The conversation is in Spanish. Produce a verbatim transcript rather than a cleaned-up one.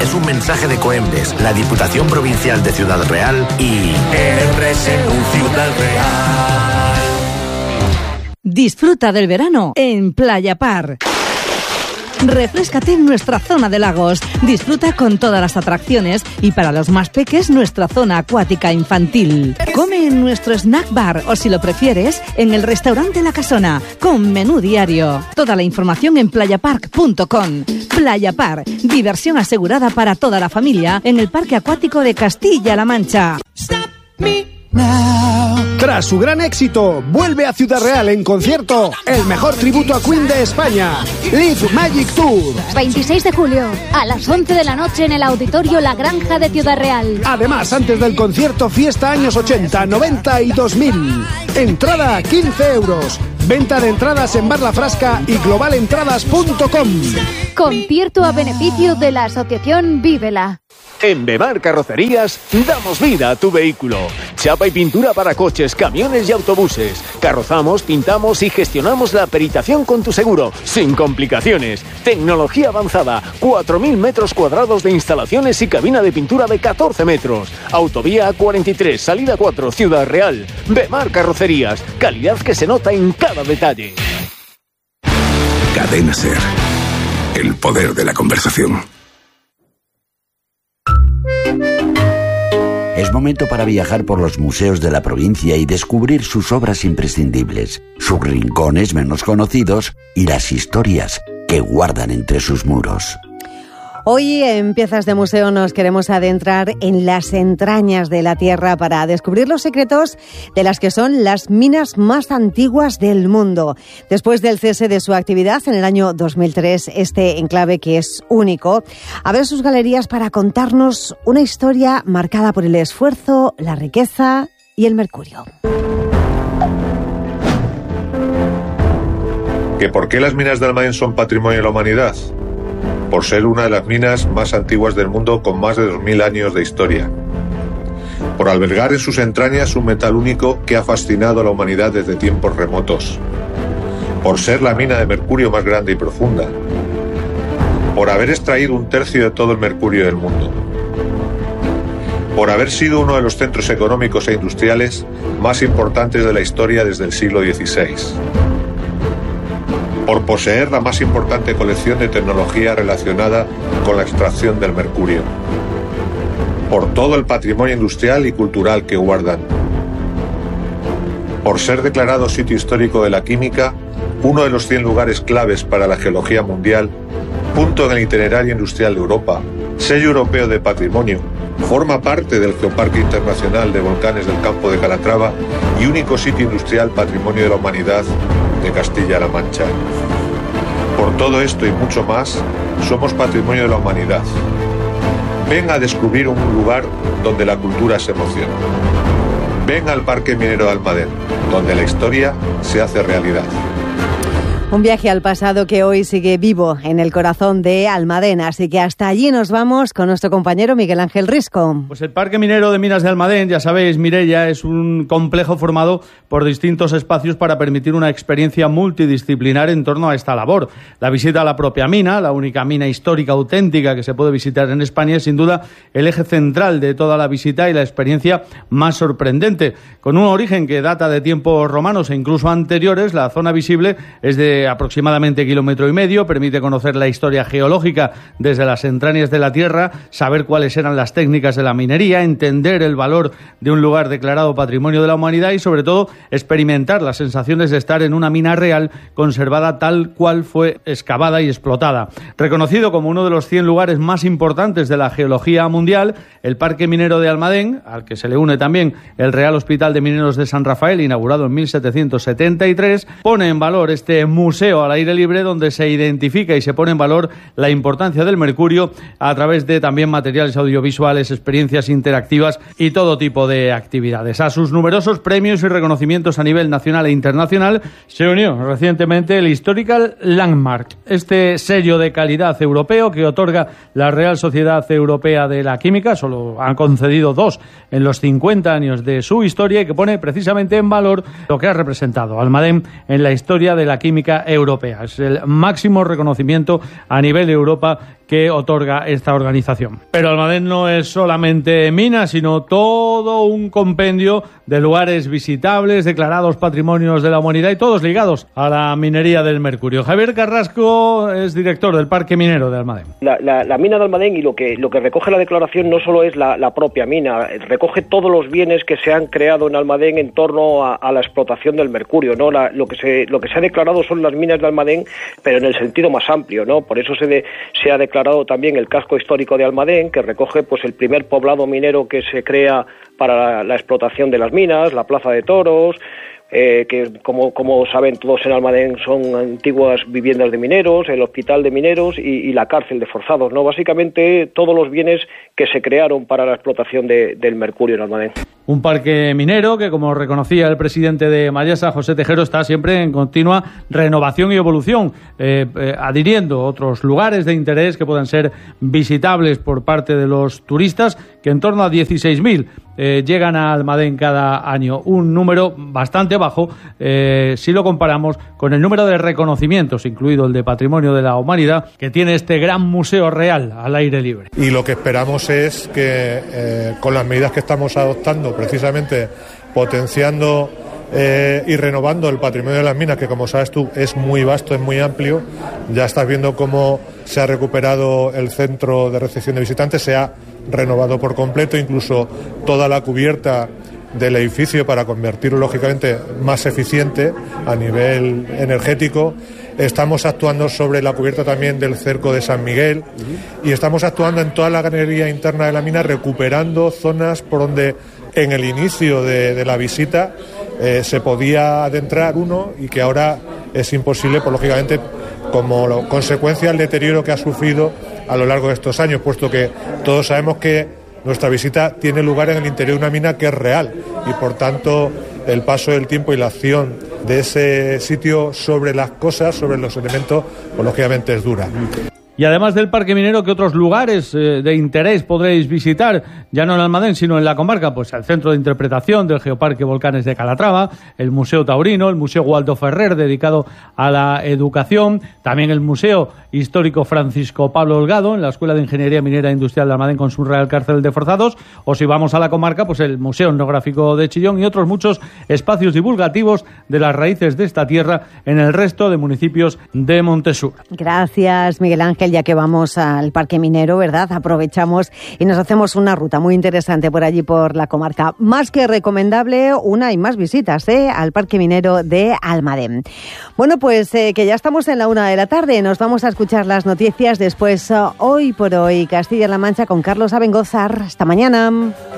es un mensaje de Coembes, la Diputación Provincial de Ciudad Real y R S U Ciudad Real. Disfruta del verano en Playa Par. Refréscate en nuestra zona de lagos. Disfruta con todas las atracciones y para los más peques nuestra zona acuática infantil. Come en nuestro snack bar o si lo prefieres en el restaurante La Casona con menú diario. Toda la información en playa park punto com. Playa Par, diversión asegurada para toda la familia en el Parque Acuático de Castilla-La Mancha. Stop me now. Tras su gran éxito, vuelve a Ciudad Real en concierto el mejor tributo a Queen de España, Live Magic Tour. veintiséis de julio, a las once de la noche en el Auditorio La Granja de Ciudad Real. Además, antes del concierto, fiesta años ochenta, noventa y dos mil. Entrada quince euros. Venta de entradas en Bar La Frasca y global entradas punto com. Concierto a beneficio de la asociación Vívela. En Bemar Carrocerías damos vida a tu vehículo. Chapa y pintura para coches, camiones y autobuses. Carrozamos, pintamos y gestionamos la peritación con tu seguro, sin complicaciones. Tecnología avanzada, cuatro mil metros cuadrados de instalaciones y cabina de pintura de catorce metros. Autovía cuarenta y tres, salida cuatro, Ciudad Real. Bemar Carrocerías, calidad que se nota en cada detalle. Cadena Ser, el poder de la conversación. Es momento para viajar por los museos de la provincia y descubrir sus obras imprescindibles, sus rincones menos conocidos y las historias que guardan entre sus muros. Hoy en Piezas de Museo nos queremos adentrar en las entrañas de la Tierra para descubrir los secretos de las que son las minas más antiguas del mundo. Después del cese de su actividad en el año dos mil tres, este enclave que es único, abre sus galerías para contarnos una historia marcada por el esfuerzo, la riqueza y el mercurio. ¿Que por qué las minas de Almadén son patrimonio de la humanidad? Por ser una de las minas más antiguas del mundo con más de dos mil años de historia. Por albergar en sus entrañas un metal único que ha fascinado a la humanidad desde tiempos remotos. Por ser la mina de mercurio más grande y profunda. Por haber extraído un tercio de todo el mercurio del mundo. Por haber sido uno de los centros económicos e industriales más importantes de la historia desde el siglo dieciséis. Por poseer la más importante colección de tecnología relacionada con la extracción del mercurio. Por todo el patrimonio industrial y cultural que guardan. Por ser declarado sitio histórico de la química, uno de los cien lugares claves para la geología mundial, punto en el itinerario industrial de Europa, sello europeo de patrimonio, forma parte del Geoparque Internacional de Volcanes del Campo de Calatrava y único sitio industrial patrimonio de la humanidad de Castilla-La Mancha. Por todo esto y mucho más, somos patrimonio de la humanidad. Ven a descubrir un lugar donde la cultura es emoción. Ven al Parque Minero de Almadén, donde la historia se hace realidad. Un viaje al pasado que hoy sigue vivo en el corazón de Almadén, así que hasta allí nos vamos con nuestro compañero Miguel Ángel Risco. Pues el Parque Minero de Minas de Almadén, ya sabéis, Mireia, es un complejo formado por distintos espacios para permitir una experiencia multidisciplinar en torno a esta labor. La visita a la propia mina, la única mina histórica auténtica que se puede visitar en España, es sin duda el eje central de toda la visita y la experiencia más sorprendente. Con un origen que data de tiempos romanos e incluso anteriores, la zona visible es de aproximadamente kilómetro y medio, permite conocer la historia geológica desde las entrañas de la Tierra, saber cuáles eran las técnicas de la minería, entender el valor de un lugar declarado Patrimonio de la Humanidad y, sobre todo, experimentar las sensaciones de estar en una mina real conservada tal cual fue excavada y explotada. Reconocido como uno de los cien lugares más importantes de la geología mundial, el Parque Minero de Almadén, al que se le une también el Real Hospital de Mineros de San Rafael, inaugurado en mil setecientos setenta y tres, pone en valor este museo museo al aire libre donde se identifica y se pone en valor la importancia del mercurio a través de también materiales audiovisuales, experiencias interactivas y todo tipo de actividades. A sus numerosos premios y reconocimientos a nivel nacional e internacional se unió recientemente el Historical Landmark, este sello de calidad europeo que otorga la Real Sociedad Europea de la Química. Solo han concedido dos en los cincuenta años de su historia y que pone precisamente en valor lo que ha representado Almadén en la historia de la química europea. Es el máximo reconocimiento a nivel de Europa que otorga esta organización. Pero Almadén no es solamente minas, sino todo un compendio de lugares visitables, declarados patrimonios de la humanidad y todos ligados a la minería del mercurio. Javier Carrasco es director del Parque Minero de Almadén. La, la, la mina de Almadén, y lo que, lo que recoge la declaración no solo es la, la propia mina, recoge todos los bienes que se han creado en Almadén en torno a, a la explotación del mercurio, ¿no? La, lo, que se, lo que se ha declarado son las minas de Almadén, pero en el sentido más amplio, ¿no? Por eso se, de, se ha declarado también el casco histórico de Almadén, que recoge pues el primer poblado minero que se crea para la, la explotación de las minas, la Plaza de Toros, eh, que como, como saben todos en Almadén son antiguas viviendas de mineros, el hospital de mineros y, y la cárcel de forzados, ¿no? Básicamente todos los bienes que se crearon para la explotación de, del mercurio en Almadén. Un parque minero que, como reconocía el presidente de Mayasa, José Tejero, está siempre en continua renovación y evolución, eh, eh, adhiriendo otros lugares de interés que puedan ser visitables por parte de los turistas, que en torno a dieciséis mil eh, llegan a Almadén cada año. Un número bastante bajo eh, si lo comparamos con el número de reconocimientos, incluido el de Patrimonio de la Humanidad, que tiene este gran museo real al aire libre. Y lo que esperamos es que eh, con las medidas que estamos adoptando, precisamente potenciando eh, y renovando el patrimonio de las minas, que como sabes tú es muy vasto, es muy amplio. Ya estás viendo cómo se ha recuperado el centro de recepción de visitantes, se ha renovado por completo, incluso toda la cubierta del edificio para convertirlo lógicamente más eficiente a nivel energético. Estamos actuando sobre la cubierta también del cerco de San Miguel y estamos actuando en toda la galería interna de la mina, recuperando zonas por donde en el inicio de, de la visita eh, se podía adentrar uno y que ahora es imposible, pues lógicamente como lo, consecuencia del deterioro que ha sufrido a lo largo de estos años, puesto que todos sabemos que nuestra visita tiene lugar en el interior de una mina que es real y por tanto el paso del tiempo y la acción de ese sitio sobre las cosas, sobre los elementos, pues lógicamente es dura. Y además del Parque Minero, ¿qué otros lugares eh, de interés podréis visitar? Ya no en Almadén, sino en la comarca. Pues el Centro de Interpretación del Geoparque Volcanes de Calatrava, el Museo Taurino, el Museo Waldo Ferrer, dedicado a la educación, también el Museo Histórico Francisco Pablo Holgado, en la Escuela de Ingeniería Minera e Industrial de Almadén con su Real Cárcel de Forzados, o si vamos a la comarca, pues el Museo Etnográfico de Chillón y otros muchos espacios divulgativos de las raíces de esta tierra en el resto de municipios de Montesur. Gracias, Miguel Ángel. Ya que vamos al Parque Minero, ¿verdad? Aprovechamos y nos hacemos una ruta muy interesante por allí, por la comarca. Más que recomendable, una y más visitas, ¿eh? Al Parque Minero de Almadén. Bueno, pues eh, que ya estamos en la una de la tarde. Nos vamos a escuchar las noticias después, uh, hoy por hoy, Castilla-La Mancha con Carlos Abengozar. Hasta mañana.